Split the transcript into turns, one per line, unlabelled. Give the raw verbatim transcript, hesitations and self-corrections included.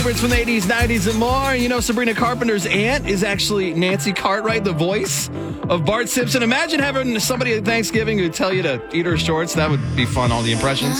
Favorites from the eighties, nineties, and more. You know, Sabrina Carpenter's aunt is actually Nancy Cartwright, the voice of Bart Simpson. Imagine having somebody at Thanksgiving who would tell you to eat her shorts. That would be fun, all the impressions.